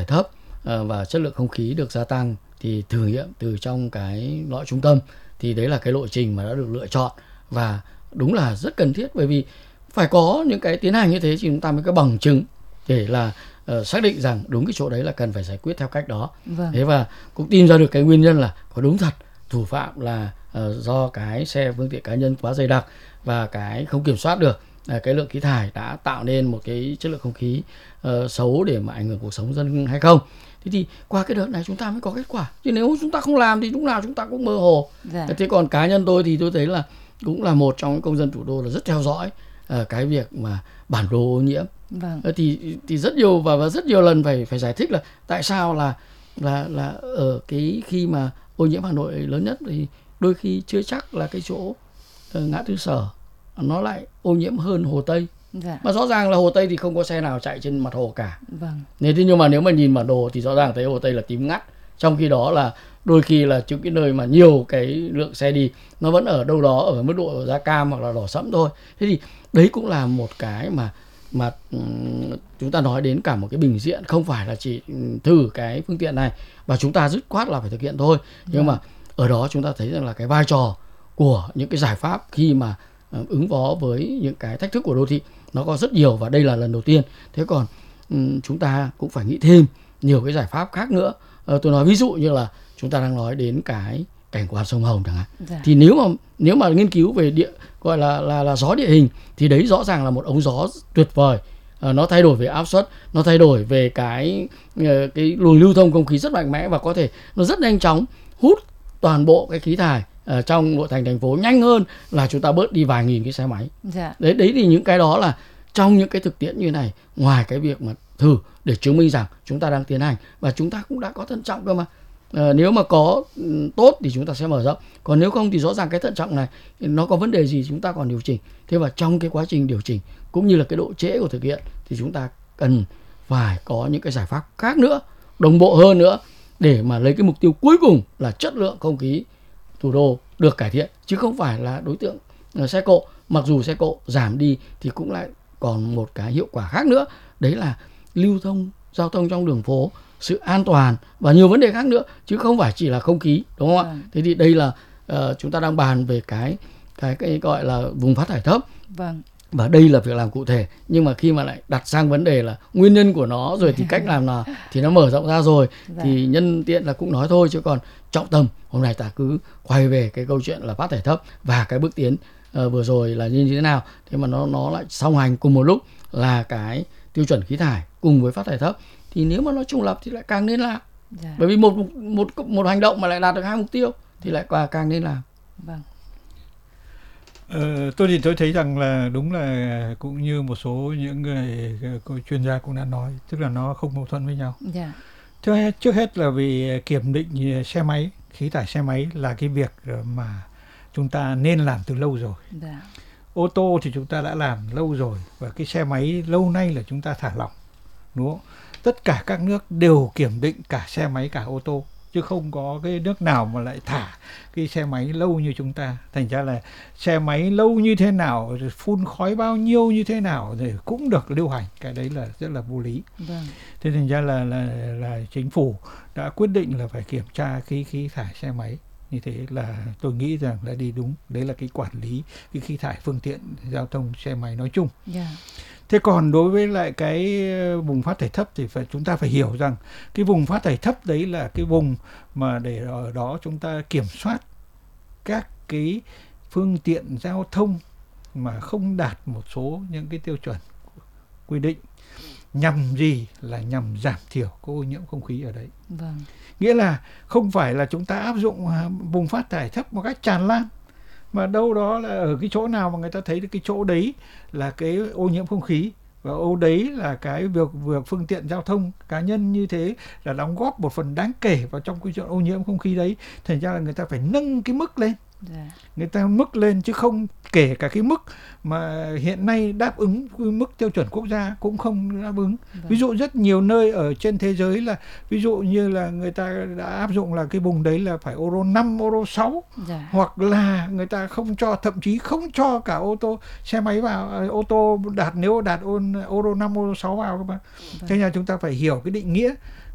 thải thấp và chất lượng không khí được gia tăng thì thử nghiệm từ trong cái lõi trung tâm, thì đấy là cái lộ trình mà đã được lựa chọn và đúng là rất cần thiết, bởi vì phải có những cái tiến hành như thế thì chúng ta mới có bằng chứng để là xác định rằng đúng cái chỗ đấy là cần phải giải quyết theo cách đó. Thế và cũng tìm ra được cái nguyên nhân là có đúng thật thủ phạm là do cái xe phương tiện cá nhân quá dày đặc và cái không kiểm soát được cái lượng khí thải đã tạo nên một cái chất lượng không khí xấu để mà ảnh hưởng cuộc sống dân hay không. Thế thì qua cái đợt này chúng ta mới có kết quả, chứ nếu chúng ta không làm thì lúc nào chúng ta cũng mơ hồ. Thế còn cá nhân tôi thì tôi thấy là cũng là một trong những công dân thủ đô là rất theo dõi cái việc mà bản đồ ô nhiễm. Thì rất nhiều và rất nhiều lần phải giải thích là tại sao là ở cái khi mà ô nhiễm Hà Nội lớn nhất thì đôi khi chưa chắc là cái chỗ ngã tư Sở nó lại ô nhiễm hơn Hồ Tây. Mà rõ ràng là Hồ Tây thì không có xe nào chạy trên mặt hồ cả. Nhưng mà nếu mà nhìn bản đồ thì rõ ràng thấy Hồ Tây là tím ngắt, trong khi đó là đôi khi là những cái nơi mà nhiều cái lượng xe đi nó vẫn ở đâu đó ở mức độ da cam hoặc là đỏ sẫm thôi. Thế thì đấy cũng là một cái mà chúng ta nói đến cả một cái bình diện, không phải là chỉ thử cái phương tiện này và chúng ta dứt khoát là phải thực hiện thôi. Nhưng mà ở đó chúng ta thấy rằng là cái vai trò của những cái giải pháp khi mà ứng phó với những cái thách thức của đô thị nó có rất nhiều và đây là lần đầu tiên. Thế còn chúng ta cũng phải nghĩ thêm nhiều cái giải pháp khác nữa. Tôi nói ví dụ như là chúng ta đang nói đến cái cảnh quan sông Hồng chẳng hạn. Thì nếu mà nghiên cứu về gọi là gió địa hình thì đấy rõ ràng là một ống gió tuyệt vời. Nó thay đổi về áp suất, nó thay đổi về cái luồng lưu thông không khí rất mạnh mẽ và có thể nó rất nhanh chóng hút toàn bộ cái khí thải trong nội thành thành phố nhanh hơn là chúng ta bớt đi vài nghìn cái xe máy. Đấy thì những cái đó là trong những cái thực tiễn như này, ngoài cái việc mà thử để chứng minh rằng chúng ta đang tiến hành và chúng ta cũng đã có thận trọng cơ mà. Nếu mà có tốt thì chúng ta sẽ mở rộng, còn nếu không thì rõ ràng cái thận trọng này nó có vấn đề gì chúng ta còn điều chỉnh. Thế và trong cái quá trình điều chỉnh cũng như là cái độ trễ của thực hiện thì chúng ta cần phải có những cái giải pháp khác nữa, đồng bộ hơn nữa, để mà lấy cái mục tiêu cuối cùng là chất lượng không khí thủ đô được cải thiện, chứ không phải là đối tượng xe cộ. Mặc dù xe cộ giảm đi thì cũng lại còn một cái hiệu quả khác nữa, đấy là lưu thông giao thông trong đường phố, sự an toàn và nhiều vấn đề khác nữa, chứ không phải chỉ là không khí, đúng không ạ? Thế thì đây là chúng ta đang bàn về cái gọi là vùng phát thải thấp. Và đây là việc làm cụ thể, nhưng mà khi mà lại đặt sang vấn đề là nguyên nhân của nó rồi thì cách làm nào thì nó mở rộng ra rồi. Thì nhân tiện là cũng nói thôi, chứ còn trọng tâm hôm nay ta cứ quay về cái câu chuyện là phát thải thấp và cái bước tiến vừa rồi là như thế nào. Thế mà nó lại song hành cùng một lúc là cái tiêu chuẩn khí thải cùng với phát thải thấp, thì nếu mà nó trùng lập thì lại càng nên làm. Bởi vì một hành động mà lại đạt được hai mục tiêu thì lại càng nên làm. Tôi thấy rằng là đúng là cũng như một số những người chuyên gia cũng đã nói, tức là nó không mâu thuẫn với nhau. Trước hết là vì kiểm định xe máy, khí thải xe máy là cái việc mà chúng ta nên làm từ lâu rồi. Ô tô thì chúng ta đã làm lâu rồi, và cái xe máy lâu nay là chúng ta thả lỏng, đúng không? Tất cả các nước đều kiểm định cả xe máy cả ô tô, chứ không có cái nước nào mà lại thả cái xe máy lâu như chúng ta. Thành ra là xe máy lâu như thế nào, phun khói bao nhiêu như thế nào thì cũng được lưu hành. Cái đấy là rất là vô lý. Thế thành ra là chính phủ đã quyết định là phải kiểm tra cái khí thải xe máy. Như thế là tôi nghĩ rằng là đi đúng. Đấy là cái quản lý cái khí thải phương tiện giao thông xe máy nói chung. Thế còn đối với lại cái vùng phát thải thấp thì chúng ta phải hiểu rằng cái vùng phát thải thấp đấy là cái vùng mà để ở đó chúng ta kiểm soát các cái phương tiện giao thông mà không đạt một số những cái tiêu chuẩn quy định. Nhằm gì? Là nhằm giảm thiểu cái ô nhiễm không khí ở đấy. Nghĩa là không phải là chúng ta áp dụng vùng phát thải thấp một cách tràn lan, mà đâu đó là ở cái chỗ nào mà người ta thấy được cái chỗ đấy là cái ô nhiễm không khí, và ô đấy là cái việc phương tiện giao thông cá nhân như thế là đóng góp một phần đáng kể vào trong cái chuyện ô nhiễm không khí đấy. Thành ra là người ta phải nâng cái mức lên. Người ta mức lên, chứ không kể cả cái mức mà hiện nay đáp ứng cái mức tiêu chuẩn quốc gia cũng không đáp ứng. Ví dụ rất nhiều nơi ở trên thế giới là ví dụ như là người ta đã áp dụng là cái vùng đấy là phải Euro 5, Euro 6, hoặc là người ta không cho, thậm chí không cho cả ô tô, xe máy vào, ô tô nếu đạt Euro 5, Euro 6 vào các bạn. Thế nên chúng ta phải hiểu cái định nghĩa